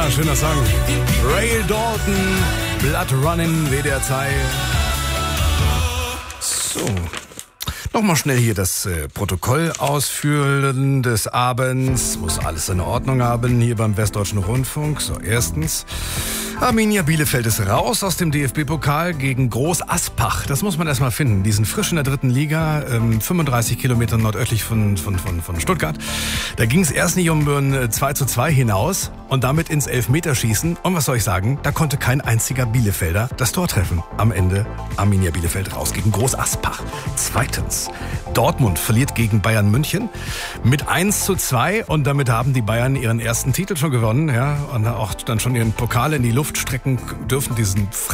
Ja, schöner Song. Ray Dalton, Blood Running, WDR 2. So. Nochmal schnell hier das Protokoll ausführen des Abends. Muss alles in Ordnung haben hier beim Westdeutschen Rundfunk. So, erstens. Arminia Bielefeld ist raus aus dem DFB-Pokal gegen Groß Aspach. Das muss man erstmal finden. Die sind frisch in der 3. Liga, 35 Kilometer nordöstlich von Stuttgart. Da ging es erst nicht um ein 2:2 hinaus und damit ins Elfmeterschießen. Und was soll ich sagen? Da konnte kein einziger Bielefelder das Tor treffen. Am Ende Arminia Bielefeld raus gegen Groß Aspach. Zweitens, Dortmund verliert gegen Bayern München mit 1:2 und damit haben die Bayern ihren ersten Titel schon gewonnen. Ja, und auch dann schon ihren Pokal in die Luft strecken dürfen, diesen